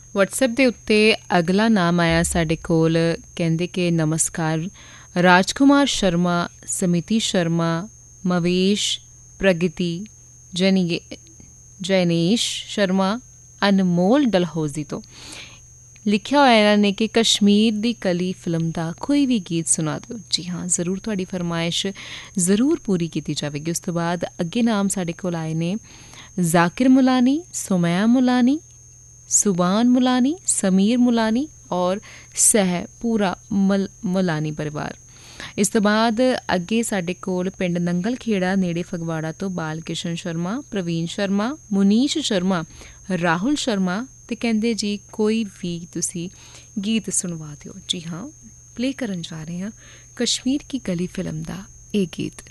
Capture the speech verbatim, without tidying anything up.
WhatsApp ਦੇ ਉੱਤੇ ਅਗਲਾ ਨਾਮ ਆਇਆ ਸਾਡੇ ਕੋਲ, ਕਹਿੰਦੇ ਕਿ ਨਮਸਕਾਰ ਰਾਜਕੁਮਾਰ ਸ਼ਰਮਾ, ਸਮਿਤੀ ਸ਼ਰਮਾ, ਮਵੇਸ਼, ਪ੍ਰਗਤੀ, ਜਨੀ ਜੈਨੇਸ਼ ਸ਼ਰਮਾ, ਅਨਮੋਲ ਡਲਹੌਜ਼ੀ ਤੋਂ ਲਿਖਿਆ ਹੋਇਆ ਇਹਨਾਂ ਨੇ ਕਿ ਕਸ਼ਮੀਰ ਦੀ ਕਲੀ ਫਿਲਮ ਦਾ ਕੋਈ ਵੀ ਗੀਤ ਸੁਣਾ ਦਿਓ। ਜੀ ਹਾਂ, ਜ਼ਰੂਰ ਤੁਹਾਡੀ ਫਰਮਾਇਸ਼ ਜ਼ਰੂਰ ਪੂਰੀ ਕੀਤੀ ਜਾਵੇਗੀ। ਉਸ ਤੋਂ ਬਾਅਦ ਅੱਗੇ ਨਾਮ ਸਾਡੇ ਕੋਲ ਆਏ ਨੇ ਜ਼ਾਕਿਰ ਮੁਲਾਨੀ, ਸੁਮੈਆ ਮੁਲਾਨੀ, ਸੁਬਾਨ ਮੁਲਾਨੀ, ਸਮੀਰ ਮੁਲਾਨੀ ਔਰ ਸਹਿ ਪੂਰਾ ਮਲ ਮੁਲਾਨੀ ਪਰਿਵਾਰ। ਇਸ ਤੋਂ ਬਾਅਦ ਅੱਗੇ ਸਾਡੇ ਕੋਲ ਪਿੰਡ ਨੰਗਲ ਖੇੜਾ ਨੇੜੇ ਫਗਵਾੜਾ ਤੋਂ ਬਾਲ ਕਿਸ਼ਨ ਸ਼ਰਮਾ, ਪ੍ਰਵੀਨ ਸ਼ਰਮਾ, ਮੁਨੀਸ਼ ਸ਼ਰਮਾ, ਰਾਹੁਲ ਸ਼ਰਮਾ ਅਤੇ ਕਹਿੰਦੇ ਜੀ ਕੋਈ ਵੀ ਤੁਸੀਂ ਗੀਤ ਸੁਣਵਾ ਦਿਓ। ਜੀ ਹਾਂ, ਪਲੇ ਕਰਨ ਜਾ ਰਹੇ ਹਾਂ ਕਸ਼ਮੀਰ ਕੀ ਕਲੀ ਫਿਲਮ ਦਾ ਇਹ ਗੀਤ।